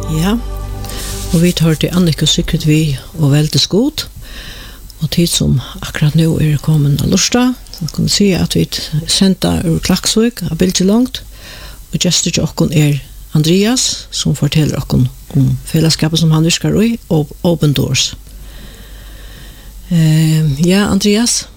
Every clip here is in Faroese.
Ja, og vi tar til Annika Sikret vi og veldig god. Og tid som akkurat nå kommet av Lørstad, så kan vi si at vi sender ur Klaksvik av bildet langt, og gestur til oss Andreas, som forteller oss om fellesskapet som han virker i, og Open Doors. Ja, Andreas,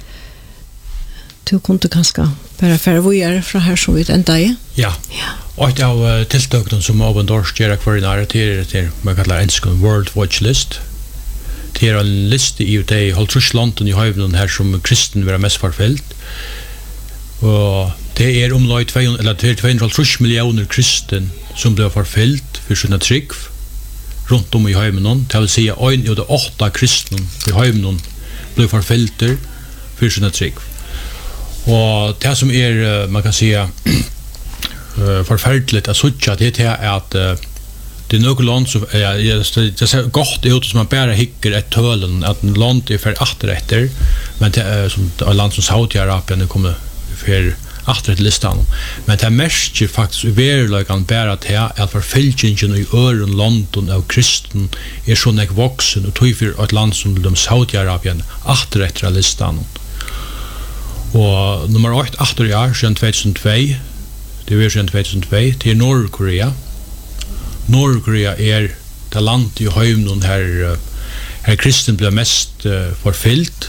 du kunne kanskje bare færre fra her som vi enda i. Ja. Og et av tiltakene som Open Doors gjør hver nære til man kallar en World Watch List. Det en liste i de Holtruslandet i høyvnen her som kristen vil være mest forfølt. Og det omlag 230 millioner kristen som blir forfølt for sine trygg rundt om i høyvnen. Det vil si at 1 av 8 kristen i høyvnen blir forfølt for sine trygg. Og det som man kan si forferdelig at suttja det at det noe land som det ser godt ut som man bare hikker et tølen at en land for etter men det som et land som Saudi-Arabien kommer for etter listan men det merker faktisk i verleggen bare til at forfølgingen i øren London av kristen sånn jeg voksen og tog for et land som Saudi-Arabien etter listan og nummer 8 etter i år siden 2002 det var siden 2002 til Nord-Korea. Nord-Korea det land i høyvnen her kristen blir mest forfyllt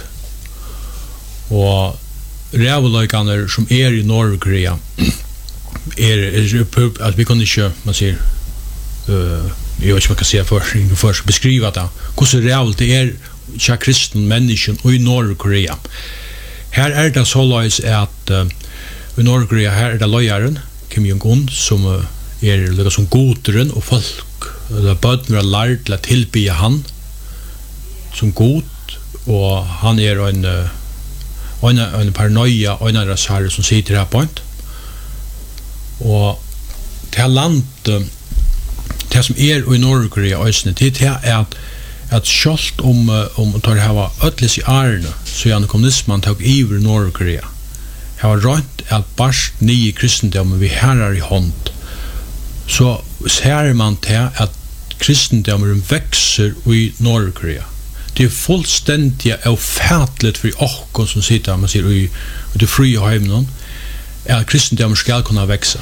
og rævløykene som i Nord-Korea at vi kan ikke man sier jeg vet ikke hva jeg kan si for å beskrive det hvordan rævl det ikke kristen mennesken i Nord-Korea her det så løys at i Nord-Korea her det løyeren Kim Jong-un som lukket som goderen og folk eller bøtner er lært til å tilby han som god og han en paranoia og en rasare som sitter her på en og det land det som i Nord-Korea det at selv om tar hava ødles i ærene så gjerne kommunismen tok iver Nord-Korea hava rønt at barst nye kristendommen vi herrar i hånd så ser man til at kristendommen vekser i Nord-Korea. Det fullstendig ofatligt for oss som sitter man sier, i det frie heimen at kristendommen skal kunne vekse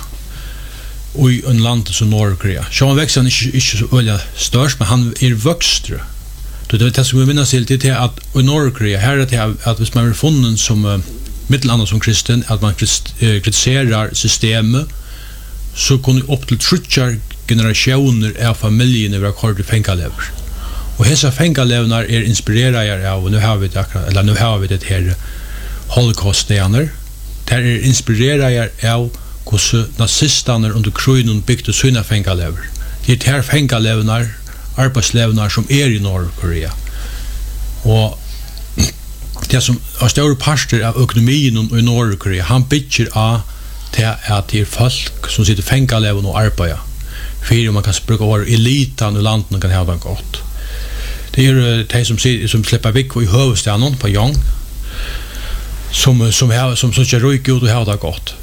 i en land som Nord-Korea. Så han vekser han ikke så veldig størst, men han vokstre. Det som vi minnes til det er at i Nord-Korea her det at hvis man er funnet som middelandet som kristen, at man kritiserer systemet så kunne opp til 30 generationer av familiene være kort i fengalever. Og hese fengalevner inspirerer av, og nå har vi det her holocaust-stener, det inspirerer av hvordan nazistene under krigen bygde sine fengalever. Det her fengalevner, arbeidslevner som i Nord-Korea. Og det som er større parter av økonomien i Nord-Korea, han bygger av til at det folk som sitter fengaleven og arbeider for man kan bruke over eliten i landet kan ha det godt. Det de som slipper vekk i hovedstaden på Young som ikke ryker ut og har det godt.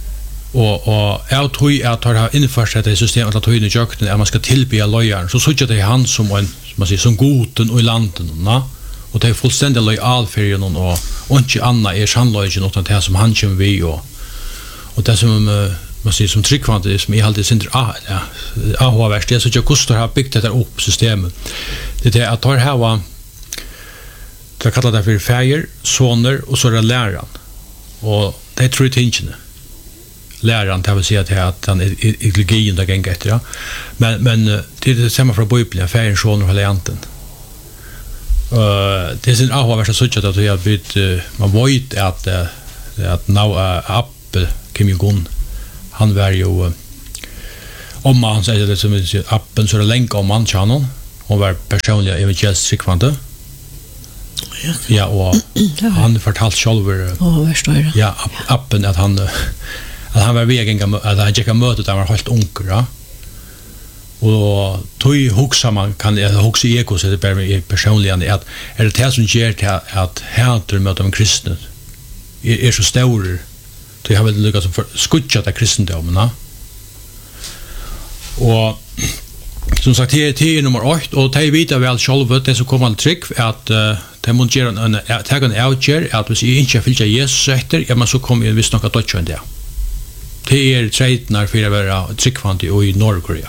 Og jeg tror at det har innført seg det systemet at tøyne jøkken at man skal tilby løyeren så synes jeg det han som som goden i landet og det fullstendig lojal for henne og ikke annet sannløygen utan det som han kommer vi og det som man sier som tryggvante som jeg alltid synes avhåverst det så ikke hvordan har byggt dette opp systemet det at det her var det kallet det for feir, soner og så det læreren og det tror tingene læreren det vil si at han ideologien det ganger etter men det det samme fra Bibelen feir, soner og leanten det er sin avhåverst at sånn at man vet at nå Apple Kim Jong-un han var jo om han sier det som appen så det lenge om han kjenner han var personlig evangelisk tryggvante ja og han fortalte selv ja appen at han var vegen at han gikk møtet han var helt unger og tog hoksa man kan hoksa i ekos det bare personlig at det som gjør til at hater møter med kristne så større så jeg har vel lykkes å skutja til kristendommen og som sagt, det är nummer 8, och det vet väl själva det som kommer till trick att det måste göra en outger att hvis jag inte följer Jesus efter, ja men så kommer jag visst något dåligt där. Det är trädnar för att vara trickfant i Nordkorea.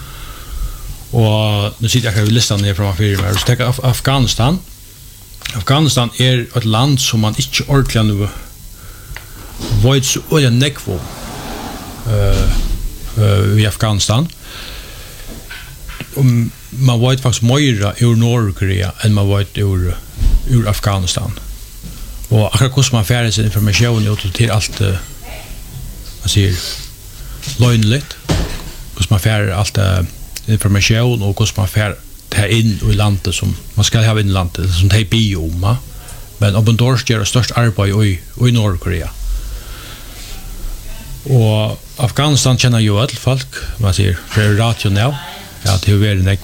Och nu sitter jag här i listan ner från mig. Så tänker Afghanistan. Afghanistan är ett land som man inte ordentligt nu vet så olja nekvo i Afghanistan. Man vet faktiskt mer ur Nordkorea än man vet ur Afghanistan. Och akkurat hur man färdas information ut till allt man säger lögnligt. Hur man färdas allt information och hur man färdas det in i landet som man ska ha in i landet som det är bioma. Men Open Doors gör störst arbete i Nordkorea. Och Afghanistan känner ju ett folk, man säger, för ratio nu. Ja, det är väldigt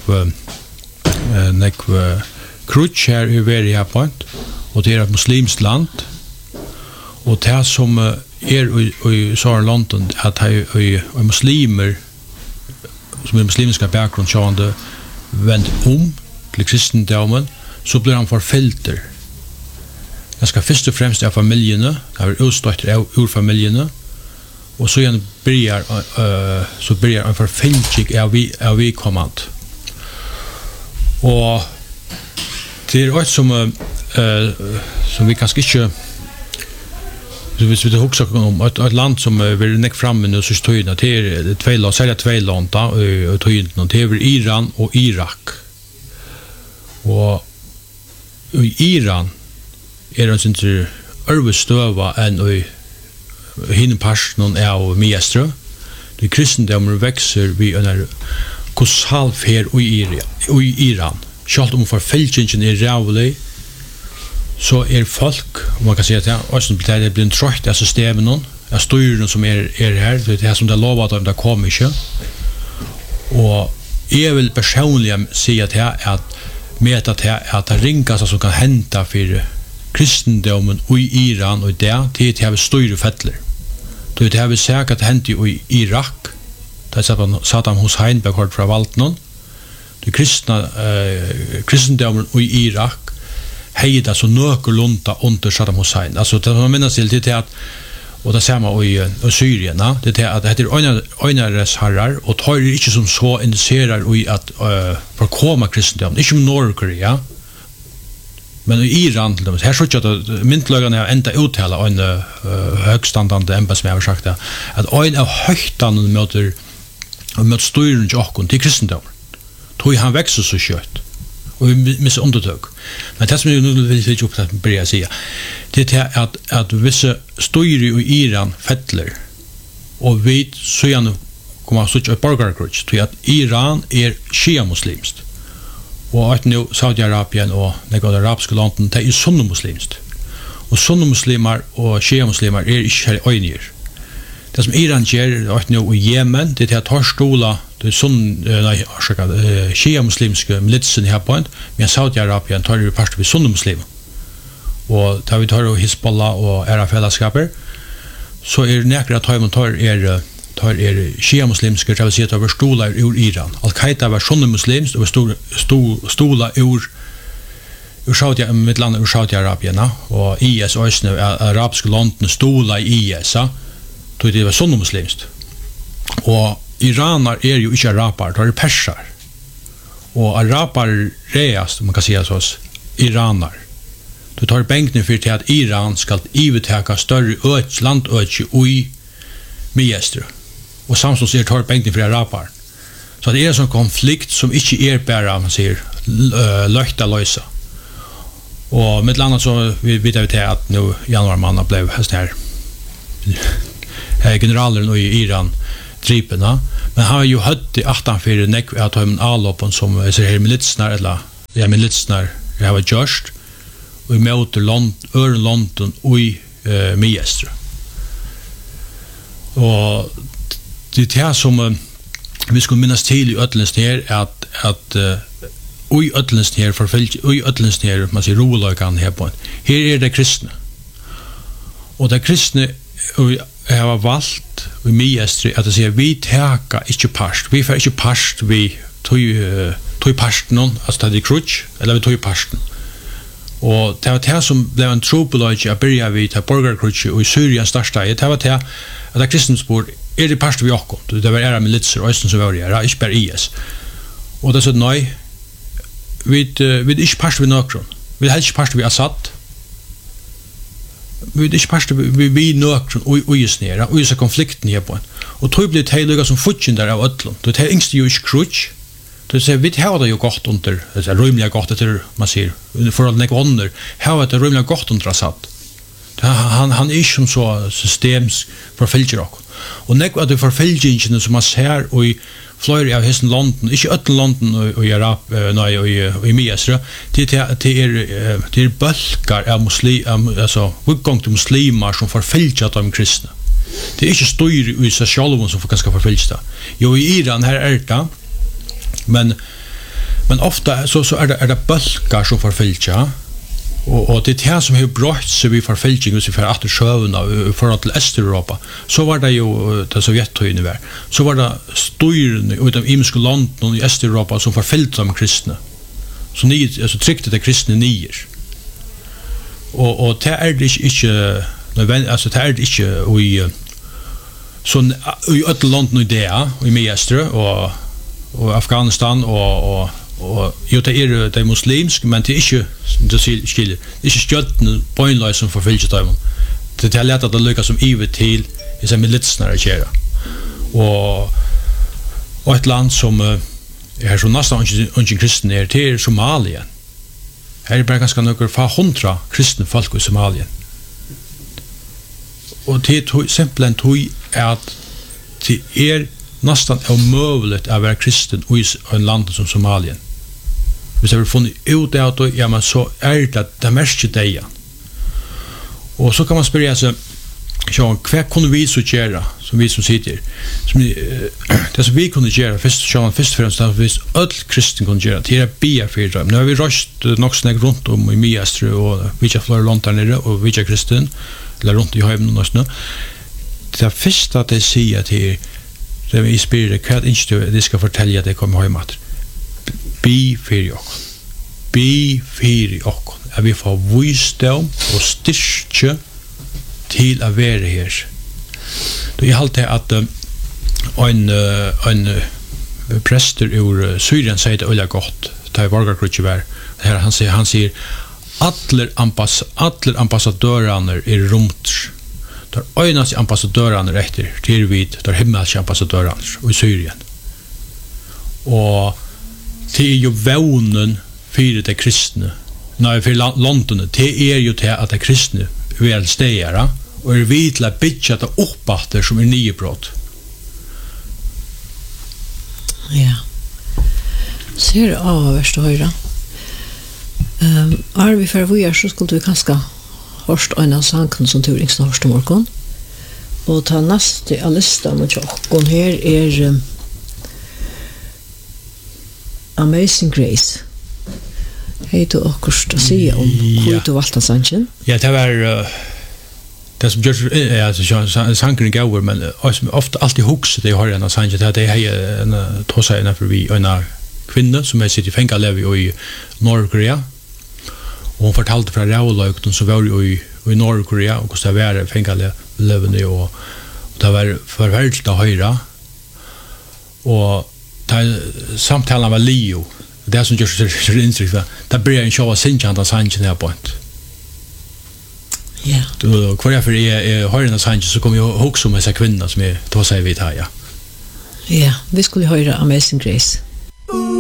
nekv krutsch här i varje point. Och det är ett muslimskt land. Och det som är i Sören London att det är muslimer som är muslimska bakgrund sjående vänt till kristendomen, så blir han förfilter. Jag ska först och främst av familjerna, det är utstått ur familjerna, och så igen börjar en förfiltning av vidkommande. Och det är också som vi kanske inte, hvis vi husker om ett land som vill nek fram nu så stöjna, det är två land, särskilt två land och tøyden, det är Iran och Irak. Och i Iran är det inte överstöva än i hinparsen av Miestra. Det kristendomen växer vid en kolossal fär i Iran. Självt om förföljningen är rävlig, så är folk, man kan säga att det blir en trött av systemen, av styrene som är här, det är som det lovat om det kommer inte. Och jag vill personligen säga att det ringas som kan hända för kristendomen i Iran och det är större fettler. Det har vi säkert hänt i Irak, där Saddam Hussein bekort från valten. Det kristendomen i Irak heida så någorlunda under Saddam Hussein. Alltså det man minns till det att och det samma i Syrien, det är att det är einares herrar och tar inte som så intresserar i att förkomma kristendomen, inte som Nordkorea. Men i Iran till dem, här så att myntlagarna ända uttala en högstandande ämbetsmän har sagt att en av högtan mot styren jockon till kristendom. Tror han växer så kött. Och vi missar undertök. Men det som jag nu vill upp att börja säga, det är att vissa styr i Iran fettler och vi så gärna kommer att ett borgargrudge till att Iran är shia-muslimskt. Och att nu Saudi-Arabien och några arabiska landen, det är sunni-muslimskt. Och sunni-muslimer och shia-muslimer är inte eniga. Det som Iran gör att nu i Jemen, det är att ta stola det är shia-muslimska militsen här på en, men Saudi-Arabien tar ju part vid sunni-muslimer. Och där vi tar Hezbollah och era fällskaper, så är näkra att man tar shia-muslimska, det vill säga över stolar ur Iran. Al-Qaida var sunni-muslimskt och stolar ur Saudi-Arabien, och IS och arabiska landen stolar i IS, då det var sunni-muslimskt. Och iraner är ju inte araber, det är persar. Och araber reast, man kan säga så, iraner. Du tar bänkning för till att Iran ska övertäcka större landöch i Miestra. Och samtidigt är tar bänkning för araber. Så det är en sån konflikt som inte är bara, man säger, lökta lösa. Och med annat så vet vi till att nu januarmannen blev här generalen i Iran triperna, men han har ju hött i 18 att ha en alloppen som är här militsnar eller militsnar jag har gjort och möter London i Miestra. Och det här som vi skulle minnas till i Ötlens här att i Ötlens här förföljt i Ötlens här man ser roligare här på. Här är det kristna. Och det kristna jeg har valgt i Miestri at jeg sier vi teka ikke parst. Vi får ikke parst vi tog parsten, altså det er krutsk, eller vi tog parsten. Og det var det som ble en trobeløyge jeg begynte vi til borgerkrutsk og i Syriens største. Det var det at kristne spår det parst vi okkom. Det var militser og østen som var her, ikke bare IS. Og det sa nei, vi ikke parst vi nøkron. Vi helst ikke parst vi Assad. Vi ikke parst vi nøkron og isnere, og isa konflikten her på en. Og tog blir det lukka som futsin der av ötlund. Det er yngst jo ikke krutsk. Det er vi har det jo godt under, det er rymlig godt etter, man sier, forhold til under, har det rymlig godt under Assad. Han er ikke som så systems forfølger okkur. Og nek at det forfølgingene som man ser i flere av hessen landen, ikke ötten landen og i Miesra, det er bølgar av altså utgang til muslimer som forfølger de kristne. Det er ikke styr i seg selv som ganske forfølger det. Jo, i Iran her det, men ofta så er det bølgar som forfølger, og det er det som har brått seg vi forfølging hvis vi får etter sjøvna i forhold til Øst-Europa. Så var det jo det Sovjettøyene var. Så var det styrene ut av imenske landene i Øst-Europa som forfølgte de kristne. Så trykte det kristne nier. Og det er det ikke altså det er det ikke i øde landene i det, i Miestre og Afghanistan og jo, det er muslimsk, men det er ikke, det skiljer, det er ikke skjøttene bøgnløy som forfølger dem. Det er lett at det lykkes som ivet til i seg militsene å kjøre. Og et land som er så nesten ikke kristne er, det er Somalia. Her er bare ganske noen 100 kristne folk i Somalia. Og det er simpelthen tog at det er nesten umulig å være kristen i en land som Somalia. Hvis jeg har funnet ut av det, ja, men så det mest deg. Og så kan man spørre seg, hva kunne vi så gjøre, som vi som sitter? Det som vi kunne gjøre, først og fremst, hvis alle kristne kunne gjøre, det er bia for dem. Nå har vi røst nok snakk rundt om i Miestre, og vi ikke har flere land der nede, og vi ikke er kristne, eller rundt i høymen og sånn. Det er først at jeg sier til det vi spyrer, hva er det de skal fortelle at jeg kommer høymat? Bi fyrir okkur. Bi fyrir okkur. At vi får visdom og styrke til å være her. Jeg halte at en prester ur Syrien sier det øyla godt. Det er borgerkrutje vær. Han sier alle ambassadørene er romt. Det er øyneste ambassadørene etter til vid, det er himmelske ambassadørene i Syrien. Og det er jo vånen for de kristne, for landene, det er jo til at de kristne vil stedere, og er vidt til å bygge det oppbatter som er nye brott. Ja. Ser av verst å høre. Er vi for vi så skulle vi kanskje hørst en av sangen som tur ikke hørst om morgen. Og ta neste av lista med tjokken her er Amazing Grace. Hei du akkurat å si om hvor du valgte sangen? Ja, det var det som gjør sangen gauer, men ofte alltid hukse det jeg har en av sangen, det er en tåsa innenfor vi en kvinne som sitter i fengalev i Nord-Korea, og hun fortalte fra rævløgten som var i Nord-Korea, og hvordan det var fengalevene, og det var forferdelig å høre, og samtalen var Leo. Det som gjør så inntrykk, det blir en sjå av sinnkjent av sangen her på et. Ja. Hver jeg for jeg hører en av sangen, så kommer jeg også om disse kvinner som jeg tar seg vidt her, ja. Ja, vi skulle høre Amazing Grace.